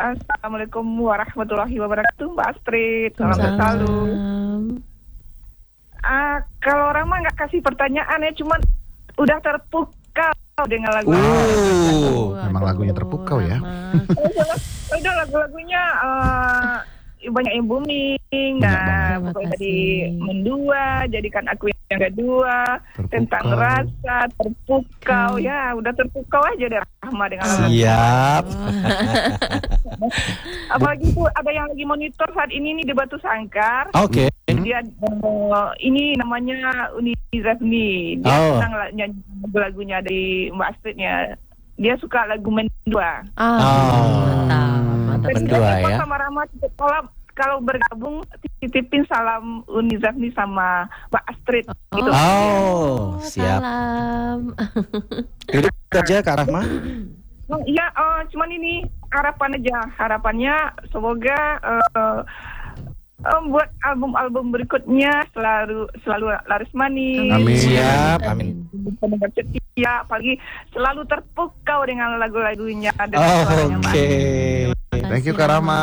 Assalamualaikum warahmatullahi wabarakatuh, Mbak Astrid. Salam selalu. Kalau orang mah nggak kasih pertanyaan ya, cuman udah terpukau dengan lagu. Memang lagunya terpukau ya. Udah lagu-lagunya banyak yang booming. Nah, pokoknya tadi mendua, jadikan aku yang kedua, tentang rasa, terpukau. Ya, udah terpukau aja deh Rahma dengan lagu. Siap. Apalagi tuh ada yang lagi monitor saat ini nih di Batu Sangkar. Oke. Dia ini namanya Uni Zafni. Dia senang nyanyi lagunya dari Mbak Astridnya. Dia suka lagu Mendua. Mantap. Mendua ya. Sama Rama kalau bergabung titipin salam Uni Zafni sama Mbak Astrid gitu. Siap. Salam. Duduk aja Kak Rahma. Iya, cuman ini harapannya semoga buat album-album berikutnya selalu laris manis. Amin. Siap, amin. Pendengar setia, apalagi selalu terpukau dengan lagu-lagunya dan suaranya. Oke. Thank you Kak Rama.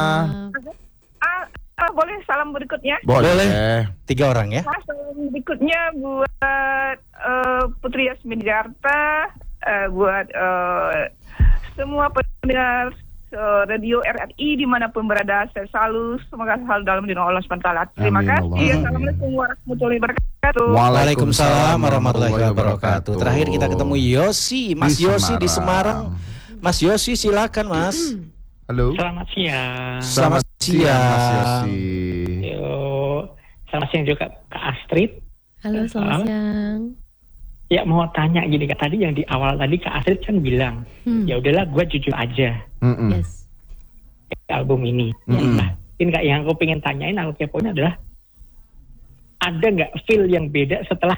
Boleh salam berikutnya? Boleh. 3 orang ya. Salam berikutnya buat Putri Yasmin Jarta, buat semua pendengar radio RRI dimanapun berada, selalu semoga selalu dalam lindungan Allah SWT. Terima kasih. Assalamualaikum warahmatullahi wabarakatuh. Waalaikumsalam warahmatullahi wabarakatuh. Terakhir kita ketemu Yosi, Mas Yosi di Semarang. Mas Yosi silakan Mas. Halo. Selamat siang. Selamat siang Mas Yosi. Selamat siang juga Kak Astrid. Halo, selamat siang. Ya mau tanya gini Kak, tadi yang di awal tadi Kak Astrid kan bilang, ya udahlah gue jujur aja. Yes. Album ini. Nah, ini Kak yang aku pengen tanyain, aku kepoin adalah ada nggak feel yang beda setelah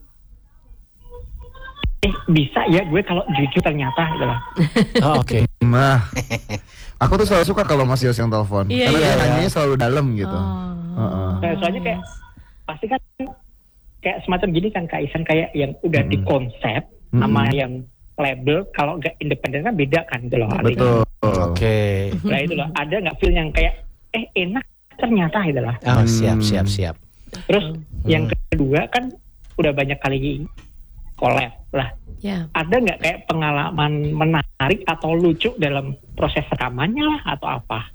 bisa ya gue kalau jujur ternyata gitu lah. Oke. Nah, aku tuh selalu suka kalau Mas Yos yang telepon, karena dia nanyanya selalu dalam gitu. Soalnya kayak pasti kan kayak semacam gini kan Kak Isan, kayak yang udah di konsep sama yang label, kalau nggak independen kan beda kan gitu loh. Betul. Oke. Nah itu loh, ada nggak feel yang kayak enak ternyata gitu lah. Siap. Terus yang kedua kan udah banyak kali collab lah. Ya. Ada nggak kayak pengalaman menarik atau lucu dalam proses rekamannya lah atau apa?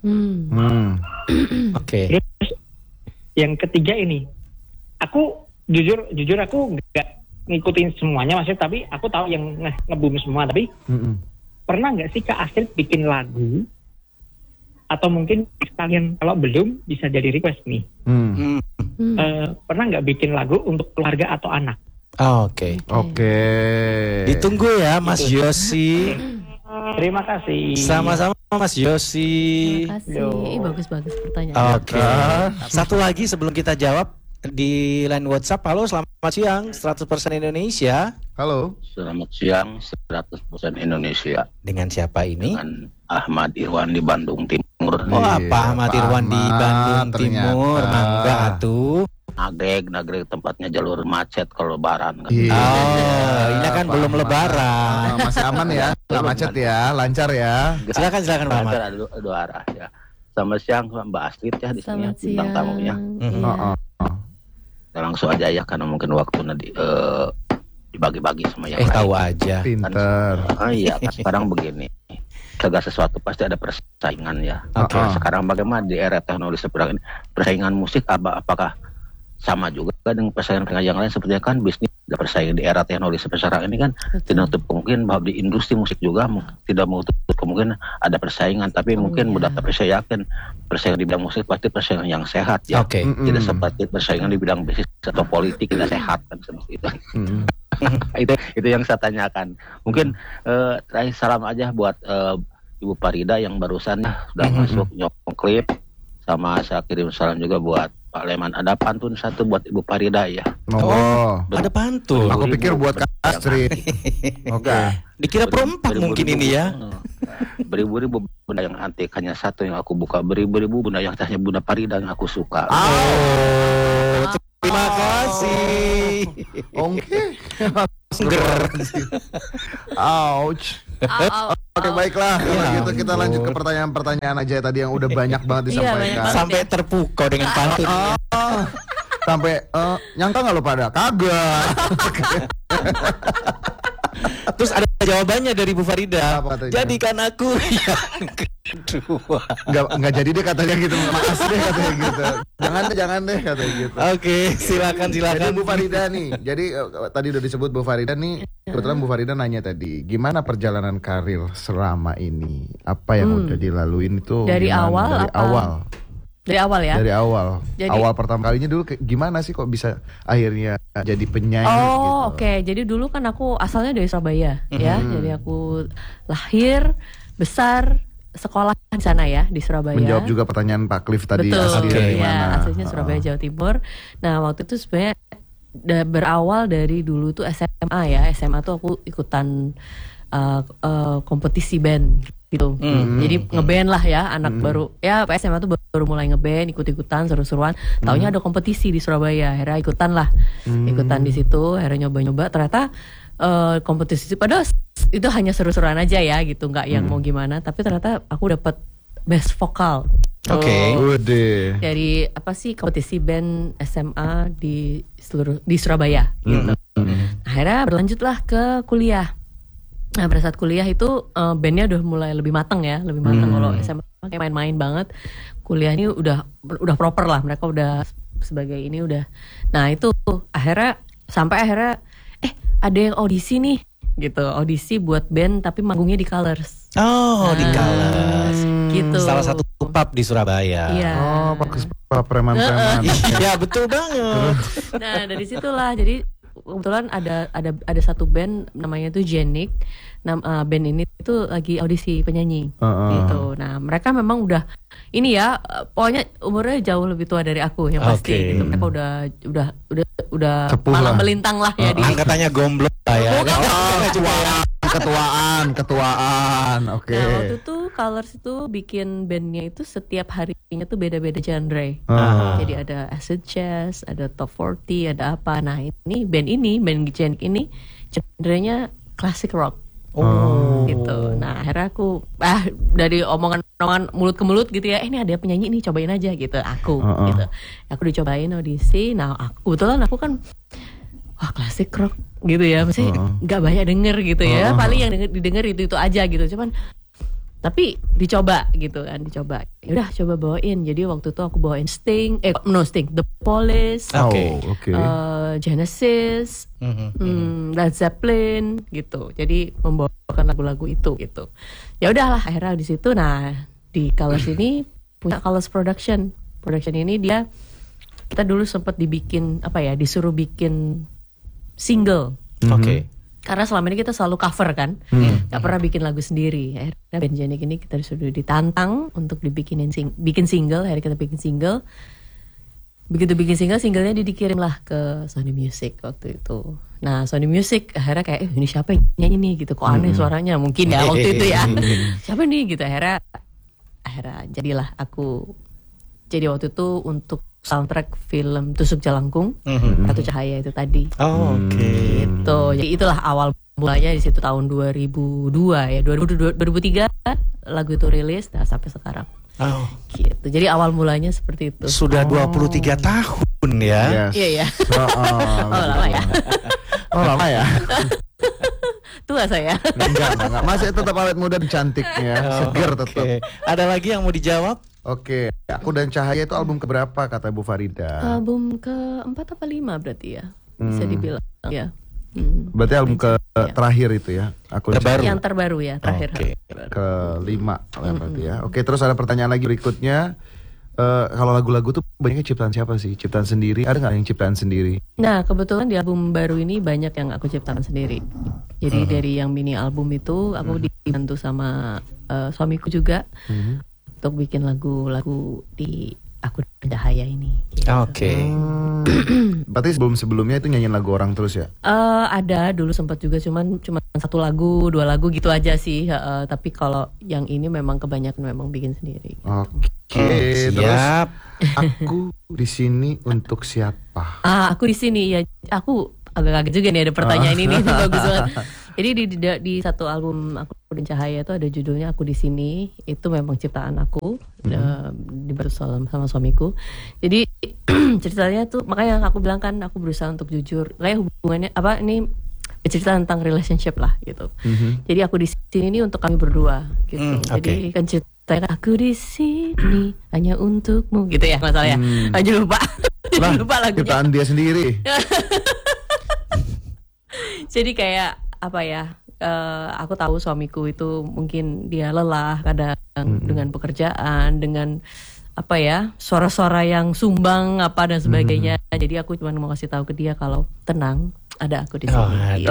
Oke. Terus yang ketiga ini, aku jujur aku nggak ngikutin semuanya maksudnya, tapi aku tahu yang nge-boom semua. Tapi pernah nggak sih Kak Astrid bikin lagu? Atau mungkin kalian kalau belum bisa jadi request nih. Pernah nggak bikin lagu untuk keluarga atau anak? Oke. Ditunggu ya Mas Yosi. Terima kasih. Sama-sama Mas Yosi. Terima kasih. Bagus pertanyaan. Oke. Satu lagi sebelum kita jawab di line WhatsApp. Halo, selamat siang 100% Indonesia. Halo. Selamat siang 100% Indonesia. Dengan siapa ini? Dengan Ahmad Irwan di Bandung Timur. Apa Ahmad Irwan di Bandung Timur? Mangga tuh. Nagreg tempatnya jalur macet kalau lebaran kan. Ini kan belum lebaran. Masih aman ya, nggak macet ya, lancar ya. Silakan Pak Ahmad. Ada dua arah ya. Selamat siang Mbak Astrid ya di sini bintang tamunya. Langsung aja ya karena mungkin waktunya dibagi-bagi sama yang lain. Tahu aja. Pinter. Iya, kan sekarang begini. Segala sesuatu pasti ada persaingan ya. Sekarang bagaimana di era teknologi seperti ini, persaingan musik apakah sama juga dengan persaingan yang lain, seperti kan bisnis ada persaingan di era teknologi seperti sekarang ini kan. Tidak untuk kemungkinan bahwa di industri musik juga tidak menutup kemungkinan ada persaingan, tapi mungkin mudah, tapi saya yakin persaingan di bidang musik pasti persaingan yang sehat ya. Tidak seperti persaingan di bidang bisnis atau politik tidak sehat kan seperti itu. itu yang saya tanyakan. Mungkin terakhir salam aja buat Ibu Farida yang barusan sudah masuk nyokong klip, sama saya kirim salam juga buat Pak Leman. Ada pantun satu buat Ibu Farida ya. Ada pantun. Aku pikir buat Kak Astrid. Oke. Dikira perempat mungkin ini ya. Beribu-ribu benda yang antik, hanya satu yang aku buka. Beribu-ribu benda yang hanya Bunda Farida yang aku suka. Terima kasih. Oke. Ouch. Oke, baiklah. Kalau gitu kita lanjut ke pertanyaan-pertanyaan aja tadi yang udah banyak banget disampaikan. Sampai terpukau dengan pantun. Sampai nyangka nggak lo pada? Kagak. Terus ada jawabannya dari Bu Farida. Jadikan aku yang kedua. Nggak jadi deh katanya gitu. Makasih deh katanya gitu. Jangan deh katanya gitu. Oke, silakan. Jadi Bu Farida nih. Jadi tadi udah disebut Bu Farida nih. Kebetulan Bu Farida nanya tadi, gimana perjalanan karir selama ini? Apa yang udah dilaluin itu? Dari awal. Dari awal ya? Dari awal. Jadi, awal pertama kalinya dulu gimana sih kok bisa akhirnya jadi penyanyi gitu? Oke. Jadi dulu kan aku asalnya dari Surabaya ya. Jadi aku lahir, besar, sekolah di sana ya, di Surabaya. Menjawab juga pertanyaan Pak Cliff tadi. Betul. Asli dari mana? Ya, aslinya Surabaya, Jawa Timur. Nah, waktu itu sebenarnya berawal dari dulu tuh SMA ya. SMA tuh aku ikutan kompetisi band gitu. Jadi ngeband lah ya, anak baru ya SMA tuh baru mulai ngeband, ikut-ikutan seru-seruan. Taunya ada kompetisi di Surabaya, akhirnya ikutan di situ, akhirnya nyoba-nyoba. Ternyata kompetisi padahal itu hanya seru-seruan aja ya gitu, nggak yang mau gimana. Tapi ternyata aku dapat best vokal. Oke. Dari apa sih kompetisi band SMA di Surabaya gitu. Akhirnya berlanjutlah ke kuliah. Nah pada saat kuliah itu bandnya udah mulai lebih matang ya, lebih matang. Kalau SMA kayak main-main banget, kuliah ini udah proper lah, mereka udah sebagai ini udah. Nah itu sampai akhirnya ada yang audisi nih gitu, audisi buat band tapi manggungnya di Colors. Di Colors gitu. Salah satu pub di Surabaya. Iya. Bagus Pak, preman-preman. Iya betul banget. Nah dari situlah jadi kebetulan ada satu band namanya tuh Jenik. Band ini tuh lagi audisi penyanyi gitu. Nah mereka memang udah ini ya, pokoknya umurnya jauh lebih tua dari aku yang pasti gitu. Mereka udah malang melintang lah ya di angkatannya gomblo ya. Ketuaan. Oke. Nah waktu itu Colors itu bikin bandnya itu setiap harinya tuh beda-beda genre. Jadi ada acid jazz, ada top 40, ada apa. Nah ini band Jenik ini genrenya classic rock. Gitu. Nah akhirnya aku dari omongan mulut ke mulut gitu ya, ini ada penyanyi nih, cobain aja gitu. Gitu. Aku dicobain audisi. Nah kebetulan aku kan classic rock gitu ya, maksudnya nggak banyak denger gitu ya. Paling yang didengar itu aja gitu. Cuman tapi dicoba gitu kan, udah coba bawain. Jadi waktu itu aku bawain Sting, The Police, Genesis, Led Zeppelin gitu. Jadi membawakan lagu-lagu itu gitu. Ya udahlah akhirnya di situ. Nah di Colors ini punya Colors Production ini kita dulu sempat disuruh bikin single. Karena selama ini kita selalu cover kan, gak pernah bikin lagu sendiri. Akhirnya band Jenik ini kita sudah ditantang untuk bikin single. Akhirnya kita bikin single. Begitu bikin singlenya dikirim lah ke Sony Music waktu itu. Nah Sony Music akhirnya kayak ini siapa yang nyanyi nih gitu, kok aneh suaranya mungkin ya waktu itu ya. Siapa nih gitu, akhirnya jadilah aku. Jadi waktu itu untuk soundtrack film Tusuk Jalangkung, Ratu Cahaya itu tadi. Gitu. Jadi itulah awal mulanya di situ tahun 2002 ya. 2003 lagu itu rilis, sampai sekarang. Gitu. Jadi awal mulanya seperti itu. Sudah 23 tahun ya. Yes. Iya. Lama ya. Lama ya. Tua saya. Enggak. Masih tetap awet muda dan cantiknya, seger tetap. Ada lagi yang mau dijawab? Oke, Aku dan Cahaya itu album keberapa kata Bu Farida? Album ke-4 apa 5 berarti ya, bisa dibilang ya. Berarti album terakhir itu ya? Yang terbaru ya, terakhir. Ke-5 berarti ya. Oke, terus ada pertanyaan lagi berikutnya. Kalau lagu-lagu tuh banyaknya ciptaan siapa sih? Ciptaan sendiri? Ada nggak yang ciptaan sendiri? Nah kebetulan di album baru ini banyak yang aku ciptakan sendiri. Jadi dari yang mini album itu aku dibantu sama suamiku juga untuk bikin lagu-lagu di Aku dan Cahaya ini. Gitu. Berarti sebelumnya itu nyanyiin lagu orang terus ya? Ada dulu sempat juga, cuma 1 lagu, 2 lagu gitu aja sih. Tapi kalau yang ini memang kebanyakan memang bikin sendiri. Oke, terus aku di sini untuk siapa? Aku di sini ya. Aku agak kaget juga nih ada pertanyaan ini bagus banget. di satu album Aku dan Cahaya itu ada judulnya Aku di Sini. Itu memang ciptaan aku dibantu sama suamiku. Jadi ceritanya tuh, makanya aku bilang kan aku berusaha untuk jujur. Kayak hubungannya ini cerita tentang relationship lah gitu. Jadi aku di sini ini untuk kami berdua gitu. Jadi kan ceritanya aku di sini hanya untukmu gitu ya masalahnya. Aja lupa. Lupa lagunya. Ciptaan dia sendiri. Jadi kayak apa ya? Aku tahu suamiku itu mungkin dia lelah kadang dengan pekerjaan, dengan apa ya, suara-suara yang sumbang apa dan sebagainya. Jadi aku cuma mau kasih tahu ke dia kalau tenang, ada aku di sini.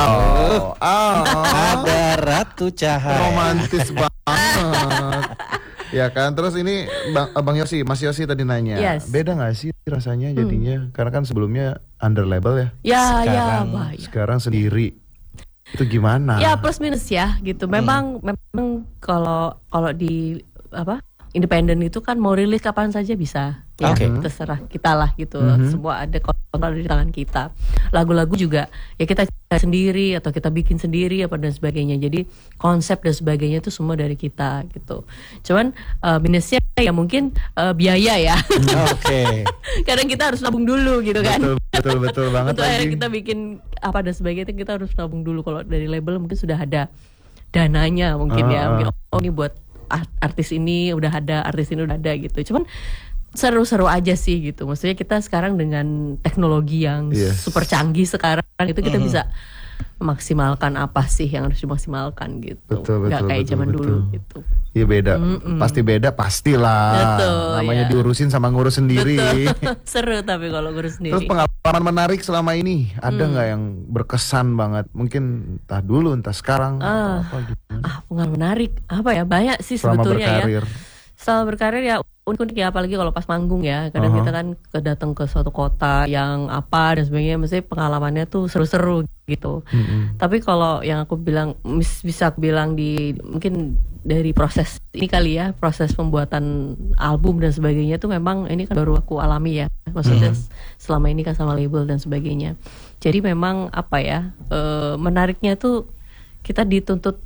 Ada Ratu Cahaya. Romantis banget. Ya kan, terus ini Bang Yosi, Mas Yosi tadi nanya, beda nggak sih rasanya jadinya? Karena kan sebelumnya under label ya. Sekarang sendiri. Itu gimana? Ya plus minus ya gitu. Memang kalau di independen itu kan mau rilis kapan saja bisa. Ya, terserah kita lah gitu. Semua ada kontrol di tangan kita. Lagu-lagu juga ya kita cari sendiri atau kita bikin sendiri apa dan sebagainya. Jadi konsep dan sebagainya itu semua dari kita gitu. Cuman minusnya ya mungkin biaya ya. Kadang kita harus nabung dulu gitu kan. Betul banget. Untuk akhirnya kita bikin apa dan sebagainya kita harus nabung dulu. Kalau dari label mungkin sudah ada dananya mungkin ya. Mungkin ini buat artis ini udah ada, artis ini udah ada gitu. Cuman seru-seru aja sih gitu. Maksudnya kita sekarang dengan teknologi yang super canggih sekarang itu kita bisa memaksimalkan apa sih yang harus dimaksimalkan gitu. Gak kayak zaman dulu gitu. Iya beda. Pasti beda, pastilah. Betul, namanya diurusin sama ngurus sendiri. Seru tapi kalau ngurus sendiri. Terus pengalaman menarik selama ini ada nggak yang berkesan banget? Mungkin entah dulu, entah sekarang. Apa gimana? Pengalaman menarik apa ya? Banyak sih sebetulnya ya. Selama berkarir ya unik ya, apalagi kalau pas manggung ya. Kadang kita kan datang ke suatu kota yang apa dan sebagainya, mesti pengalamannya tuh seru-seru gitu. Tapi kalau yang aku bilang, bisa aku bilang mungkin dari proses ini kali ya, proses pembuatan album dan sebagainya tuh memang ini kan baru aku alami ya. Maksudnya selama ini kan sama label dan sebagainya. Jadi memang apa ya, menariknya tuh kita dituntut,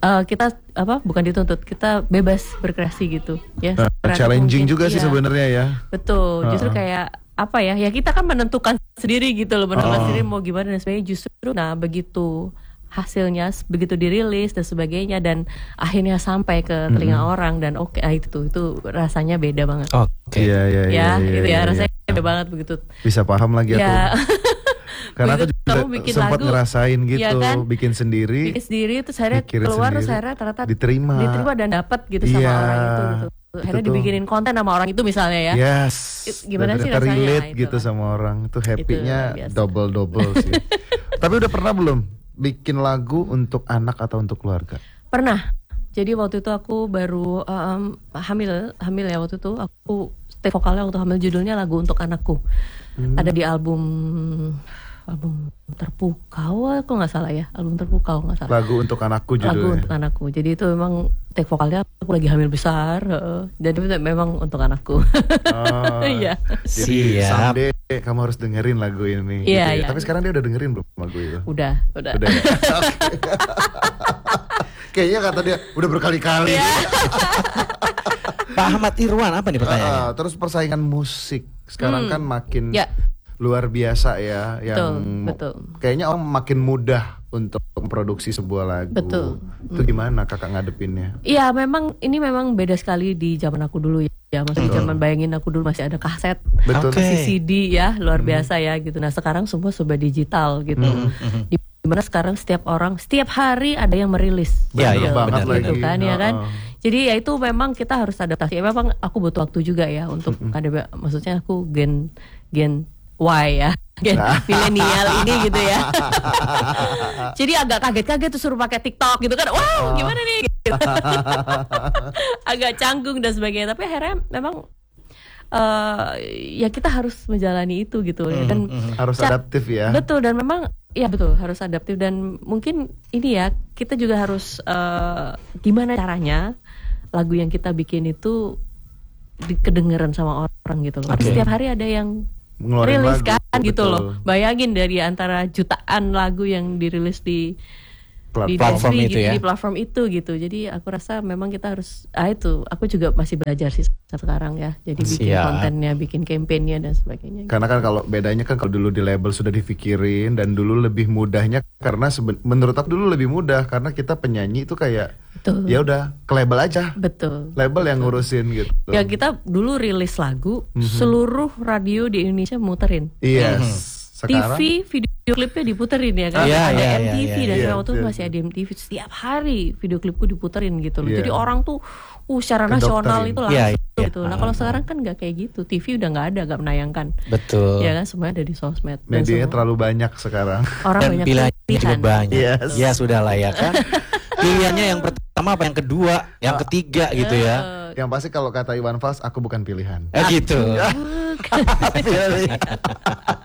kita bebas berkreasi gitu ya. Challenging juga sih sebenarnya ya. Betul, justru kayak apa ya kita kan menentukan sendiri gitu loh, menentukan sendiri mau gimana dan sebagainya. Justru begitu hasilnya, begitu dirilis dan sebagainya dan akhirnya sampai ke telinga orang dan itu rasanya beda banget. Rasanya beda banget begitu. Bisa paham lagi ya. Karena aku juga sempat ngerasain gitu, ya kan? bikin sendiri terus akhirnya keluar, terus akhirnya ternyata diterima dan dapat gitu sama orang itu gitu. Akhirnya dibikinin konten sama orang itu misalnya ya. Gimana sih rasanya? Relate gitu sama orang, itu happy-nya double sih. Tapi udah pernah belum bikin lagu untuk anak atau untuk keluarga? Pernah. Jadi waktu itu aku baru hamil ya waktu itu. Aku take vokalnya waktu hamil, judulnya Lagu Untuk Anakku. Ada di album Terpukau, aku nggak salah ya, album Terpukau nggak salah. Lagu Untuk Anakku judulnya. Lagu Untuk Anakku. Jadi itu memang take vokalnya aku lagi hamil besar, jadi memang untuk anakku. Iya. Jadi someday kamu harus dengerin lagu ini. Iya. Tapi sekarang dia udah dengerin belum lagu itu? Udah. Ya? Kayaknya kata dia udah berkali-kali. Pak Ahmad Irwan, apa nih pertanyaannya? Terus persaingan musik sekarang kan makin luar biasa ya, betul. Kayaknya orang makin mudah untuk memproduksi sebuah lagu. Betul. Itu gimana kakak ngadepinnya? Iya, ini memang beda sekali di zaman aku dulu ya. Maksudnya zaman bayangin aku dulu masih ada kaset, masih CD ya, luar biasa ya gitu. Nah sekarang semua serba digital gitu. Dimana sekarang setiap hari ada yang merilis. Benar banget gitu lagi. Kan, ya kan? Jadi ya itu memang kita harus adaptasi. Memang aku butuh waktu juga ya untuk maksudnya aku gen Y ya, milenial ini gitu ya. Jadi agak kaget-kaget tuh suruh pakai TikTok gitu kan. Wow, gimana nih? Gitu. Agak canggung dan sebagainya. Tapi akhirnya memang ya kita harus menjalani itu gitu. Dan harus adaptif ya. Betul, dan memang ya betul harus adaptif, dan mungkin ini ya kita juga harus gimana caranya lagu yang kita bikin itu kedengeran sama orang gitu loh. Setiap hari ada yang rilis kan gitu loh. Bayangin dari antara jutaan lagu yang dirilis di platform itu gitu, di platform itu gitu. Jadi aku rasa memang kita harus itu aku juga masih belajar sih sekarang ya. Jadi bikin kontennya, bikin campaignnya dan sebagainya. Karena kan kalau bedanya kan kalau dulu di label sudah dipikirin dan dulu lebih mudahnya karena menurut aku dulu lebih mudah karena kita penyanyi itu kayak ya udah ke label aja. Betul. Label yang ngurusin gitu. Ya kita dulu rilis lagu, seluruh radio di Indonesia muterin. Yes. Sekarang, TV video klipnya diputerin ya kan, ada MTV dan waktu itu masih ada MTV, setiap hari video klipku diputerin gitu loh. Jadi orang tuh secara nasional itu langsung gitu. Nah kalau sekarang kan nggak kayak gitu, TV udah nggak ada, nggak menayangkan. Betul. Ya kan semuanya ada di sosmed. Medianya terlalu banyak sekarang. Orang dan banyak pilihannya juga banyak. Yes. Ya sudah lah ya kan. Pilihannya yang pertama apa yang kedua, yang ketiga gitu ya. Yang pasti kalau kata Iwan Fals, aku bukan pilihan. Gitu.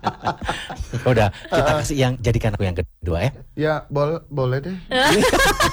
Udah, kita kasih yang jadikan aku yang kedua ya. Ya boleh deh.